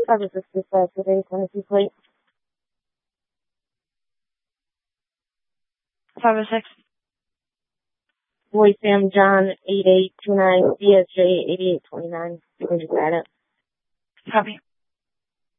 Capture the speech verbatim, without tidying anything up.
Five or six five today, Tennessee plate. Five or six. Boy Sam John eight eight two nine B S J eighty eight twenty nine. You can just add it. Copy.